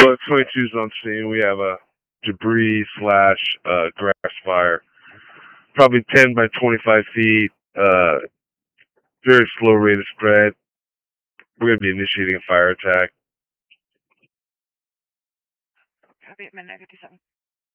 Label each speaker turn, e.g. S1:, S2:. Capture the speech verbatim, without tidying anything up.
S1: Well, twenty-two's on scene. We have a debris slash uh, grass fire. Probably ten by twenty-five feet. Uh, very slow rate of spread. We're going to be initiating a fire attack.
S2: Copy at midnight fifty-seven.